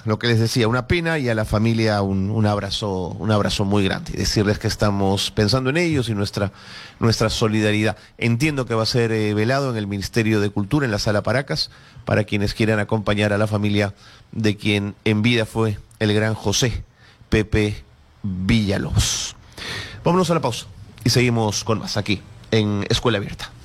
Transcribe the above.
lo que les decía, una pena, y a la familia un abrazo muy grande. Y decirles que estamos pensando en ellos y nuestra solidaridad. Entiendo que va a ser velado en el Ministerio de Cultura, en la Sala Paracas, para quienes quieran acompañar a la familia de quien en vida fue el gran José Pepe Villalobos. Vámonos a la pausa y seguimos con más aquí en Escuela Abierta.